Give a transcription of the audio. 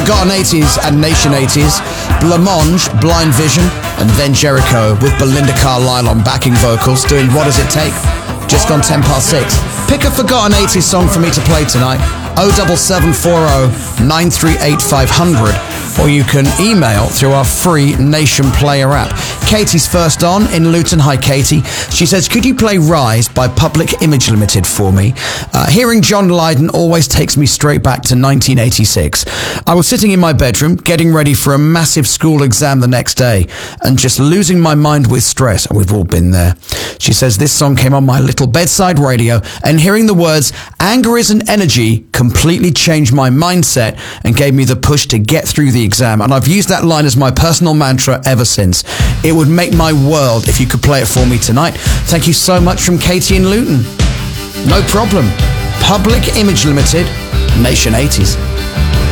Forgotten 80s and Nation 80s, Blancmange, Blind Vision, and then Jericho with Belinda Carlisle on backing vocals doing What Does It Take? Just gone 10 past 6. Pick a Forgotten 80s song for me to play tonight. 07740 938 500, or you can email through our free Nation Player app. Katie's first on in Luton. Hi, Katie. She says, could you play Rise by Public Image Limited for me? Hearing John Lydon always takes me straight back to 1986. I was sitting in my bedroom getting ready for a massive school exam the next day and just losing my mind with stress. And we've all been there. She says, this song came on my little bedside radio, and hearing the words, anger is an energy, completely changed my mindset and gave me the push to get through the exam. And I've used that line as my personal mantra ever since. It would make my world if you could play it for me tonight. Thank you so much from Katie in Luton. No problem. Public Image Limited, Nation 80s.